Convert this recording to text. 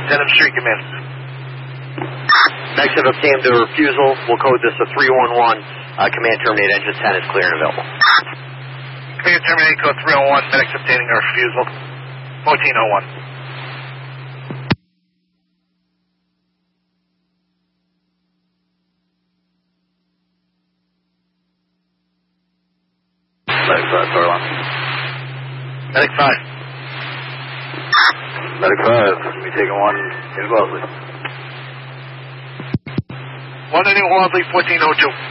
Denham Street, command. Medics have obtained the refusal. We'll code this a 311. Command terminate, engine 10 is clear and available. Command terminate, code 301. Medics obtaining our refusal. 1401. Medic 5, Starline. Medic 5. Medic 5, we taking one in Wellesley. 1 in Wellesley, 1402.